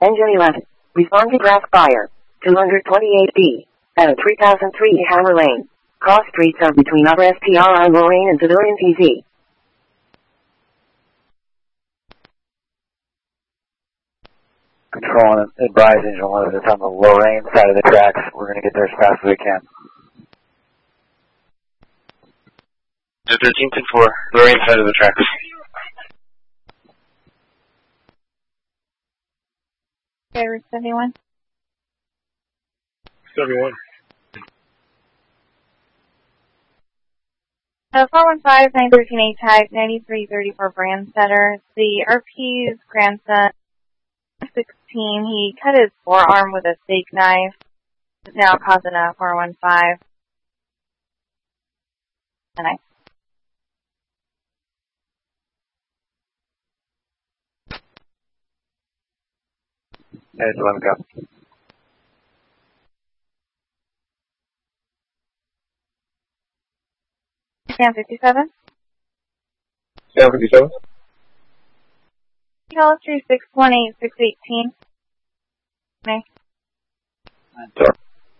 Engine 11. Respond to grass fire. 228B. At 3003 Hammer Lane. Cross streets are between Upper SPRI Lorraine and Civilian PZ. Control and advise engine 11. It's on the Lorraine side of the tracks. We're going to get there as fast as we can. 13-4, Lorraine side of the tracks. Okay, Route 71. 71. 415-913 A-Type, 9334 Brandsetter. The RP's grandson, 16, he cut his forearm with a steak knife. It's now causing a 415. And It's 11 go. Sam 57. Sam 57. Call us through 618-618. Okay. Sorry.